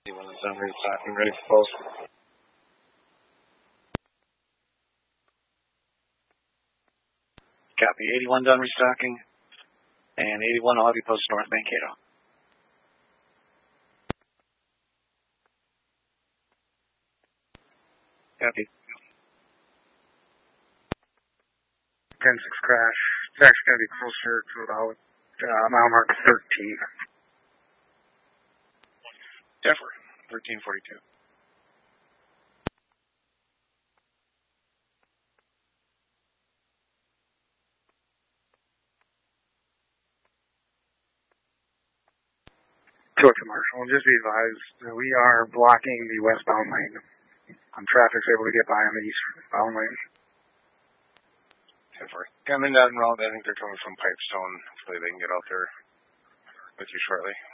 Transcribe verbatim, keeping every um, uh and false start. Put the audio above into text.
eighty-one is done restocking, ready for post. Copy. eighty-one done restocking. And eighty-one will have you post North Mankato. Copy. ten six crash. It's actually going to be closer to about uh, mile mark thirteen. Denver, thirteen forty-two. Took to Marshall. Just be advised, uh, we are blocking the westbound lane. Um, traffic's able to get by on the eastbound lane. Denver. Coming down road, I think they're coming from Pipestone. Hopefully they can get out there with you shortly.